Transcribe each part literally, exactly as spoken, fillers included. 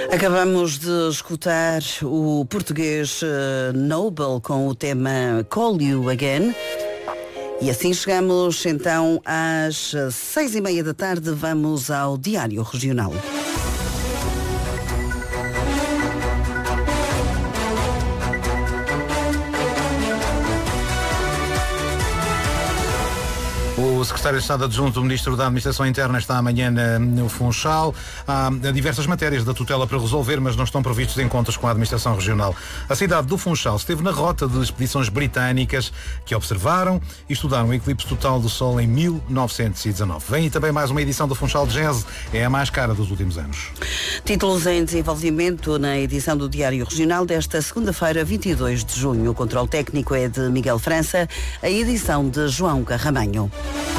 Acabamos de escutar o português uh, Noble com o tema Call You Again. E assim chegamos então às seis e meia da tarde. Vamos ao Diário Regional. O secretário de Estado adjunto do Ministro da Administração Interna está amanhã no Funchal. Há diversas matérias da tutela para resolver, mas não estão previstos encontros com a Administração Regional. A cidade do Funchal esteve na rota de expedições britânicas que observaram e estudaram o eclipse total do Sol em mil novecentos e dezanove. Vem aí também mais uma edição do Funchal Jazz, é a mais cara dos últimos anos. Títulos em desenvolvimento na edição do Diário Regional desta segunda-feira, vinte e dois de junho. O controle técnico é de Miguel França, a edição de João Carramanho.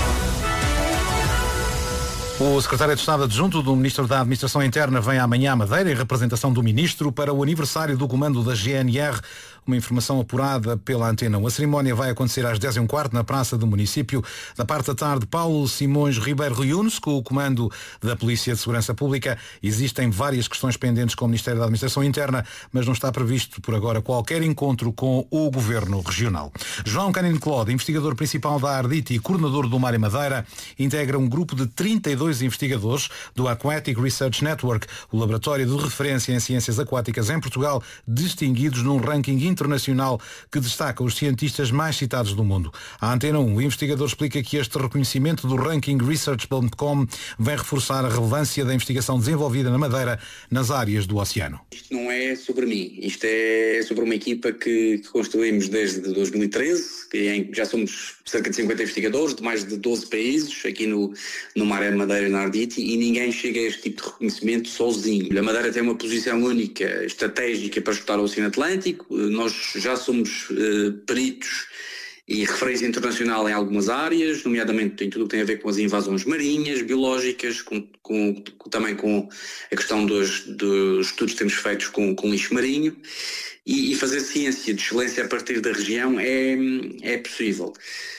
O secretário de Estado adjunto do Ministro da Administração Interna vem amanhã à Madeira em representação do Ministro para o aniversário do comando da G N R. Uma informação apurada pela Antena um. A cerimónia vai acontecer às dez e um quarto na Praça do Município. Da parte da tarde, Paulo Simões Ribeiro reúne-se com o comando da Polícia de Segurança Pública. Existem várias questões pendentes com o Ministério da Administração Interna, mas não está previsto por agora qualquer encontro com o Governo Regional. João Canino Clode, investigador principal da Ardite e coordenador do Mar e Madeira, integra um grupo de trinta e dois investigadores do Aquatic Research Network, o laboratório de referência em ciências aquáticas em Portugal, distinguidos num ranking internacional que destaca os cientistas mais citados do mundo. A Antena um, o investigador explica que este reconhecimento do ranking research ponto com vem reforçar a relevância da investigação desenvolvida na Madeira nas áreas do oceano. Isto não é sobre mim, isto é sobre uma equipa que, que construímos desde dois mil e treze, em que já somos cerca de cinquenta investigadores de mais de doze países aqui no, no Mar e Madeira e na Ardite, e ninguém chega a este tipo de reconhecimento sozinho. A Madeira tem uma posição única, estratégica para estudar o Oceano Atlântico. Nós já somos uh, peritos e referência internacional em algumas áreas, nomeadamente em tudo o que tem a ver com as invasões marinhas, biológicas, com, com, com, também com a questão dos, dos estudos que temos feitos com, com lixo marinho, e, e fazer ciência de excelência a partir da região é, é possível.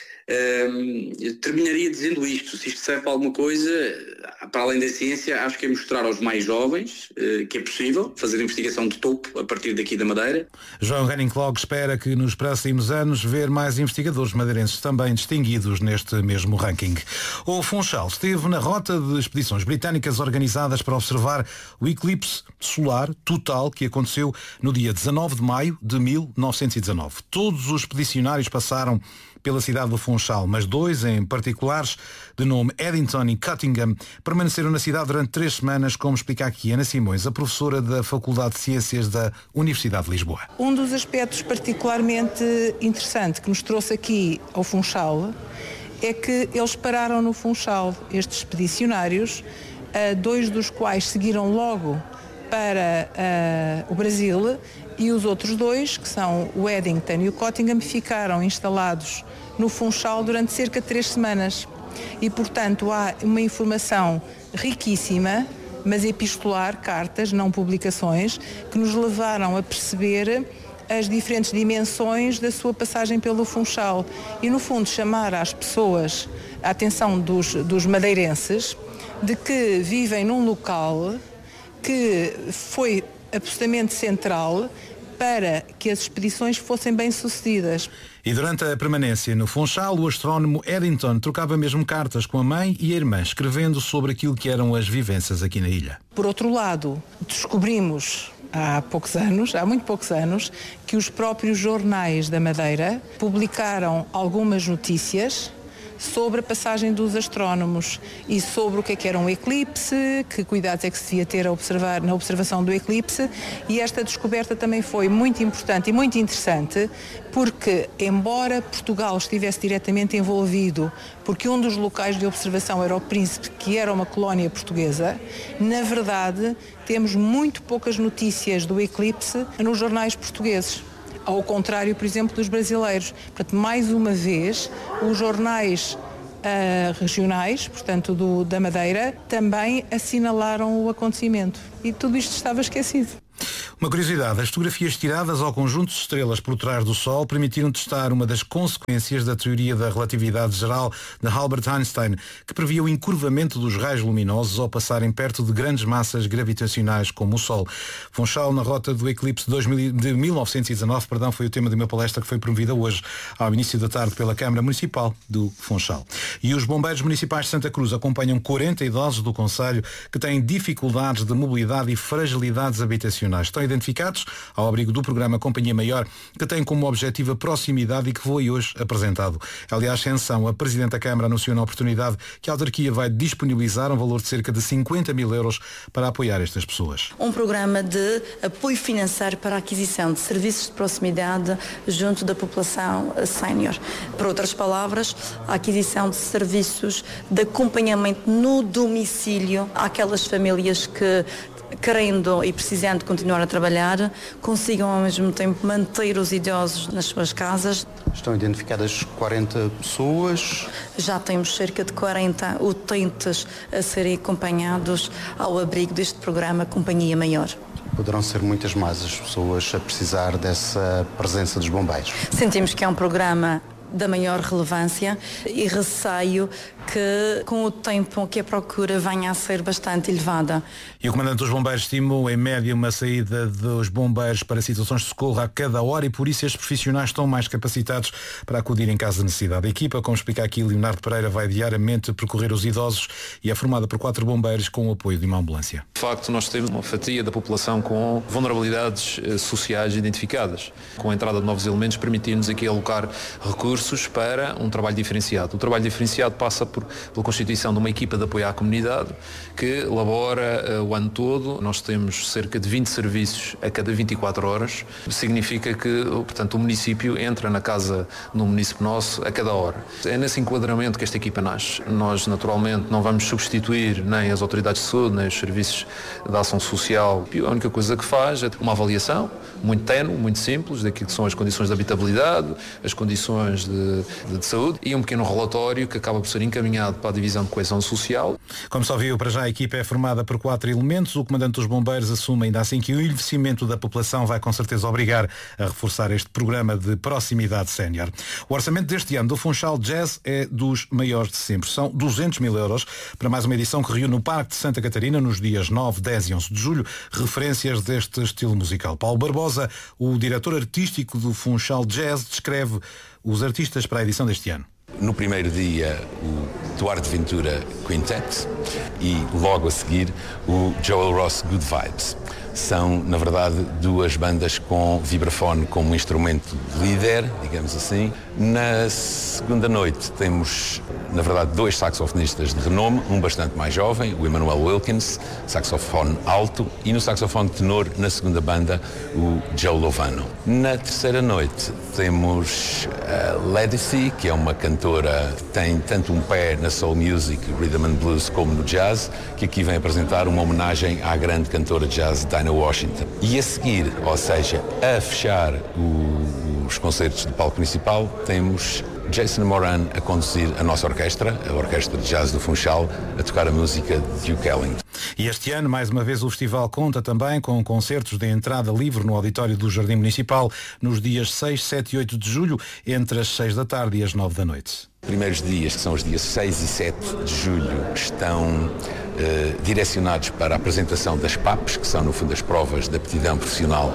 Um, terminaria dizendo isto: se isto serve para alguma coisa, para além da ciência, acho que é mostrar aos mais jovens uh, que é possível fazer investigação de topo a partir daqui da Madeira. João Canning-Clog espera que nos próximos anos ver mais investigadores madeirenses também distinguidos neste mesmo ranking. O Funchal esteve na rota de expedições britânicas organizadas para observar o eclipse solar total que aconteceu no dia dezanove de maio de mil novecentos e dezanove. Todos os expedicionários passaram pela cidade do Funchal, mas dois em particulares, de nome Eddington e Cuttingham, permaneceram na cidade durante três semanas, como explica aqui Ana Simões, a professora da Faculdade de Ciências da Universidade de Lisboa. Um dos aspectos particularmente interessante que nos trouxe aqui ao Funchal é que eles pararam no Funchal, estes expedicionários, dois dos quais seguiram logo para uh, o Brasil, e os outros dois, que são o Eddington e o Cuttingham, ficaram instalados no Funchal durante cerca de três semanas. E, portanto, há uma informação riquíssima, mas epistolar, cartas, não publicações, que nos levaram a perceber as diferentes dimensões da sua passagem pelo Funchal. E, no fundo, chamar às pessoas a atenção dos, dos madeirenses de que vivem num local que foi absolutamente central para que as expedições fossem bem-sucedidas. E durante a permanência no Funchal, o astrónomo Eddington trocava mesmo cartas com a mãe e a irmã, escrevendo sobre aquilo que eram as vivências aqui na ilha. Por outro lado, descobrimos há poucos anos, há muito poucos anos, que os próprios jornais da Madeira publicaram algumas notícias sobre a passagem dos astrónomos e sobre o que é que era um eclipse, que cuidados é que se devia ter a observar, na observação do eclipse, e esta descoberta também foi muito importante e muito interessante, porque embora Portugal estivesse diretamente envolvido, porque um dos locais de observação era o Príncipe, que era uma colónia portuguesa, na verdade temos muito poucas notícias do eclipse nos jornais portugueses. Ao contrário, por exemplo, dos brasileiros. Portanto, mais uma vez, os jornais uh, regionais, portanto, do, da Madeira, também assinalaram o acontecimento. E tudo isto estava esquecido. Uma curiosidade, as fotografias tiradas ao conjunto de estrelas por trás do Sol permitiram testar uma das consequências da teoria da relatividade geral de Albert Einstein, que previa o encurvamento dos raios luminosos ao passarem perto de grandes massas gravitacionais como o Sol. Funchal na rota do eclipse de mil novecentos e dezanove, perdão, foi o tema de uma palestra que foi promovida hoje, ao início da tarde, pela Câmara Municipal do Funchal. E os bombeiros municipais de Santa Cruz acompanham quarenta idosos do concelho que têm dificuldades de mobilidade e fragilidades habitacionais. Estão identificados ao abrigo do programa Companhia Maior, que tem como objetivo a proximidade e que foi hoje apresentado. Aliás, em São, a Presidente da Câmara anunciou na oportunidade que a autarquia vai disponibilizar um valor de cerca de cinquenta mil euros para apoiar estas pessoas. Um programa de apoio financeiro para a aquisição de serviços de proximidade junto da população sénior. Por outras palavras, a aquisição de serviços de acompanhamento no domicílio àquelas famílias que, querendo e precisando continuar a trabalhar, consigam ao mesmo tempo manter os idosos nas suas casas. Estão identificadas quarenta pessoas. Já temos cerca de quarenta utentes a serem acompanhados ao abrigo deste programa Companhia Maior. Poderão ser muitas mais as pessoas a precisar dessa presença dos bombeiros. Sentimos que é um programa da maior relevância e receio que com o tempo que a procura venha a ser bastante elevada. E o Comandante dos Bombeiros estimou em média uma saída dos bombeiros para situações de socorro a cada hora e por isso estes profissionais estão mais capacitados para acudir em caso de necessidade. A equipa, como explica aqui Leonardo Pereira, vai diariamente percorrer os idosos e é formada por quatro bombeiros com o apoio de uma ambulância. De facto, nós temos uma fatia da população com vulnerabilidades sociais identificadas. Com a entrada de novos elementos, permitir-nos aqui alocar recursos para um trabalho diferenciado. O trabalho diferenciado passa por, pela constituição de uma equipa de apoio à comunidade que labora uh, o ano todo. Nós temos cerca de vinte serviços a cada vinte e quatro horas. Significa que, portanto, o município entra na casa no município nosso a cada hora. É nesse enquadramento que esta equipa nasce. Nós, naturalmente, não vamos substituir nem as autoridades de saúde, nem os serviços de ação social. A única coisa que faz é uma avaliação muito ténue, muito simples, daquilo que são as condições de habitabilidade, as condições de, de, de saúde e um pequeno relatório que acaba por ser encaminhado para a Divisão de Coesão Social. Como só viu, para já a equipa é formada por quatro elementos. O Comandante dos Bombeiros assume ainda assim que o envelhecimento da população vai com certeza obrigar a reforçar este programa de proximidade sénior. O orçamento deste ano do Funchal Jazz é dos maiores de sempre. São duzentos mil euros para mais uma edição que reúne no Parque de Santa Catarina nos dias nove, dez e onze de julho, referências deste estilo musical. Paulo Barbosa, o diretor artístico do Funchal Jazz, descreve os artistas para a edição deste ano. No primeiro dia, o Duarte Ventura Quintet e logo a seguir o Joel Ross Good Vibes. São, na verdade, duas bandas com vibrafone como instrumento líder, digamos assim. Na segunda noite temos, na verdade, dois saxofonistas de renome, um bastante mais jovem, o Emmanuel Wilkins, saxofone alto, e no saxofone tenor, na segunda banda, o Joe Lovano. Na terceira noite temos a Ledisi, que é uma cantora que tem tanto um pé na soul music, rhythm and blues, como no jazz, que aqui vem apresentar uma homenagem à grande cantora de jazz Dinah Washington. E a seguir, ou seja, a fechar o, os concertos do palco principal, temos Jason Moran a conduzir a nossa orquestra, a Orquestra de Jazz do Funchal, a tocar a música de Duke Ellington. E este ano, mais uma vez, o festival conta também com concertos de entrada livre no auditório do Jardim Municipal nos dias seis, sete e oito de julho, entre as seis da tarde e as nove da noite. Os primeiros dias, que são os dias seis e sete de julho, estão eh, direcionados para a apresentação das P A Ps, que são, no fundo, as provas de aptidão profissional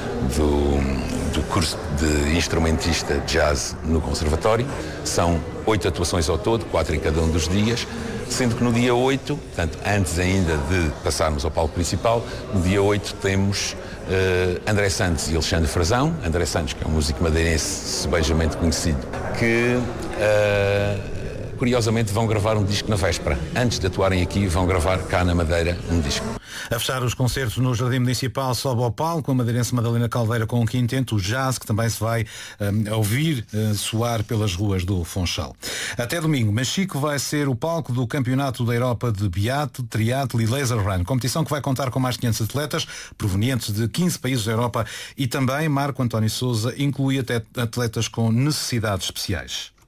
do, do curso de instrumentista de jazz no Conservatório. São oito atuações ao todo, quatro em cada um dos dias, sendo que no dia oito, portanto, antes ainda de passarmos ao palco principal, no dia oito temos uh, André Santos e Alexandre Frazão. André Santos, que é um músico madeirense sebejamente conhecido, que uh, curiosamente vão gravar um disco na véspera. Antes de atuarem aqui, vão gravar cá na Madeira um disco. A fechar os concertos no Jardim Municipal, sobe ao palco a madeirense Madalena Caldeira com um quinteto, o jazz, que também se vai um, ouvir uh, soar pelas ruas do Funchal. Até domingo, Machico vai ser o palco do Campeonato da Europa de Biatlo, Triatlo e Laser Run, competição que vai contar com mais quinhentos atletas provenientes de quinze países da Europa e também Marco António Sousa inclui até atletas com necessidades especiais.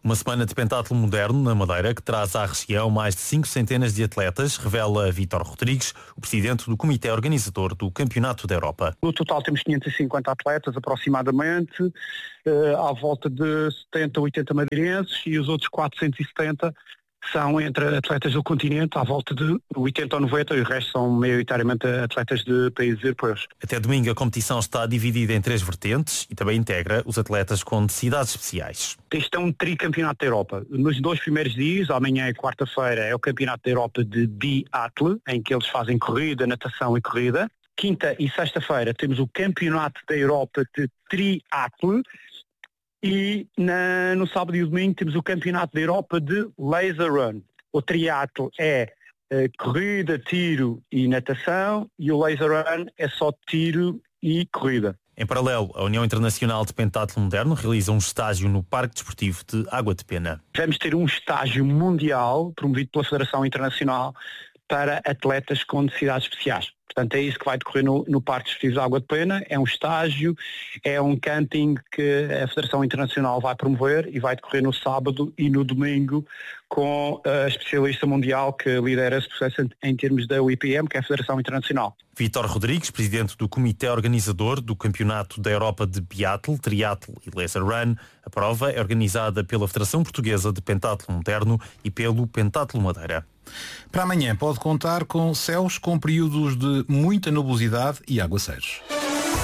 Uma semana de pentatlo moderno na Madeira que traz à região mais de cinco centenas de atletas, revela Vítor Rodrigues, o presidente do comitê organizador do Campeonato da Europa. No total temos quinhentos e cinquenta atletas aproximadamente, à volta de setenta, oitenta madeirenses e os outros quatrocentos e setenta são entre atletas do continente, à volta de oitenta ou noventa, e o resto são maioritariamente atletas de países europeus. Até domingo a competição está dividida em três vertentes e também integra os atletas com necessidades especiais. Este é um tricampeonato da Europa. Nos dois primeiros dias, amanhã e quarta-feira, é o campeonato da Europa de biatlo, em que eles fazem corrida, natação e corrida. Quinta e sexta-feira temos o campeonato da Europa de triatlo. E na, no sábado e domingo temos o Campeonato da Europa de Laser Run. O triatlo é uh, corrida, tiro e natação, e o Laser Run é só tiro e corrida. Em paralelo, a União Internacional de Pentatlo Moderno realiza um estágio no Parque Desportivo de Água de Pena. Vamos ter um estágio mundial promovido pela Federação Internacional para atletas com necessidades especiais. Portanto, é isso que vai decorrer no, no Parque Desportivo de Água de Pena. É um estágio, é um camping que a Federação Internacional vai promover e vai decorrer no sábado e no domingo com a especialista mundial que lidera esse processo em termos da U I P M, que é a Federação Internacional. Vítor Rodrigues, presidente do comitê organizador do Campeonato da Europa de Biatlo, Triatlo e Laser Run. A prova é organizada pela Federação Portuguesa de Pentatlo Moderno e pelo Pentatlo Madeira. Para amanhã pode contar com céus com períodos de muita nubosidade e aguaceiros.